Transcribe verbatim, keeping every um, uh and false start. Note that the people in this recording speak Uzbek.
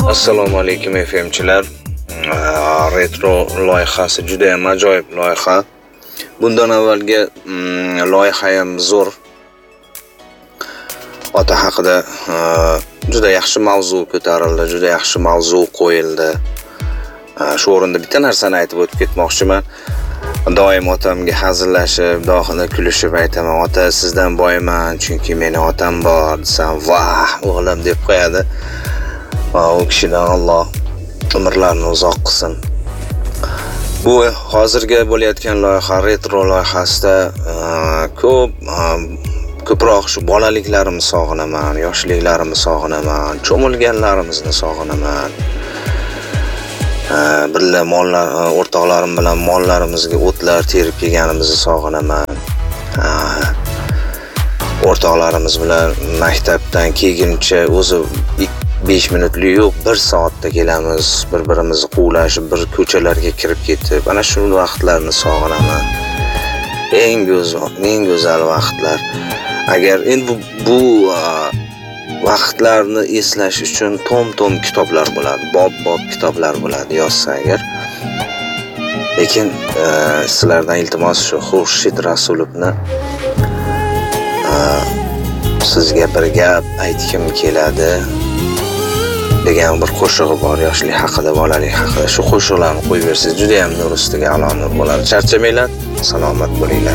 Assalomu alaykum F M chilar. Retro loyihasi juda ham ajoyib loyiha. Bundan avvalgi loyiha ham zo'r. Ota haqida juda yaxshi mavzu ko'tarildi, juda yaxshi mavzu qo'yildi. Shu o'rinda bitta narsani aytib o'tib ketmoqchiman. Doim otamga hazillashib, dohida kulishib aytaman, ota sizdan boyman, chunki meni otam bor desam, vah, o'g'lim deb qo'yadi. Va u kishidan Alloh umrlarini uzoq qilsin. Bu hozirgi bo'layotgan loyiha retro loyihasida ko'p ko'proq shu bolaliklarimni sog'inaman, yoshliklarimni sog'inaman, cho'milganlarimizni sog'inaman. Birga mollar, o'rtoqlarim bilan mollarimizga o'tlar terib kelganimizni sog'inaman. O'rtoqlarimiz bilan maktabdan kelguncha o'zi besh minutli yo'q, bir soatda kelamiz, bir-birimizni quvlashib, bir ko'chalarga kirib ketib, ana shu vaqtlarni sog'inaman. Eng go'zal, eng go'zal vaqtlar. Agar endi bu, bu vaqtlarni eslash uchun tom-tom kitoblar bo'ladi, bob-bob kitoblar bo'ladi yozsa agar. Lekin sizlardan iltimos shu Xurshid Rasulovni sizga bir gap aytkim keladi degan bir qo'shig'i bor, yoshlik haqida, bolalik haqida. Shu qo'shiqlarni qo'yib bersangiz juda ham nur ustiga alo nur bo'ladi. Charchamanglar, salomat bo'linglar.